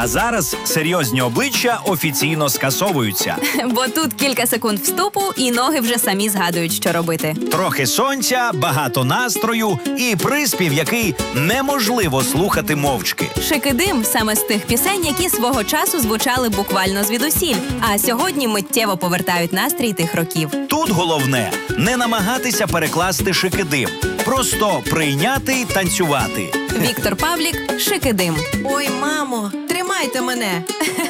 А зараз серйозні обличчя офіційно скасовуються. Бо тут кілька секунд вступу, і ноги вже самі згадують, що робити. Трохи сонця, багато настрою і приспів, який неможливо слухати мовчки. Шикидим саме з тих пісень, які свого часу звучали буквально звідусіль, а сьогодні миттєво повертають настрій тих років. Тут головне – не намагатися перекласти шикидим. Просто прийняти й танцювати. Віктор Павлік, Шикидим. Ой, мамо, тримайте мене.